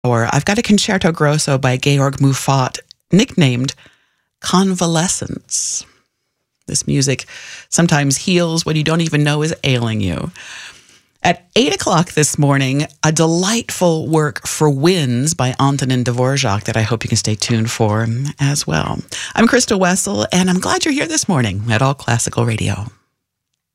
Or I've got a Concerto Grosso by Georg Muffat, nicknamed Convalescence. This music sometimes heals what you don't even know is ailing you. At 8 o'clock this morning, a delightful work for winds by Antonin Dvorak that I hope you can stay tuned for as well. I'm Crystal Wessel, and I'm glad you're here this morning at All Classical Radio.